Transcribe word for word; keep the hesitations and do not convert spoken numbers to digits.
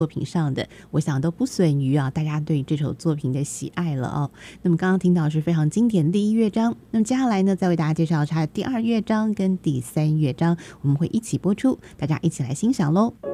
作品上的，我想都不损于啊大家对这首作品的喜爱了哦。那么刚刚听到是非常经典的第一乐章，那么接下来呢，再为大家介绍它的第二乐章跟第三乐章，我们会一起播出，大家一起来欣赏喽。